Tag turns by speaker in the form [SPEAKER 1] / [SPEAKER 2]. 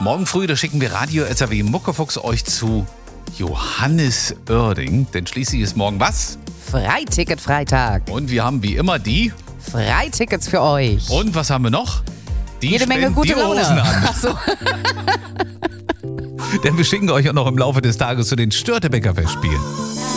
[SPEAKER 1] Morgen früh, da schicken wir Radio SAW Muckefuchs euch zu Johannes Oerding. Denn schließlich ist morgen was?
[SPEAKER 2] Freiticket-Freitag.
[SPEAKER 1] Und wir haben wie immer die...
[SPEAKER 2] Freitickets für euch.
[SPEAKER 1] Und was haben wir noch? Die
[SPEAKER 2] Jede Menge gute Laune.
[SPEAKER 1] Spendiosen an.
[SPEAKER 2] Ach so.
[SPEAKER 1] Denn wir schicken euch auch noch im Laufe des Tages zu den Störtebeker Festspielen.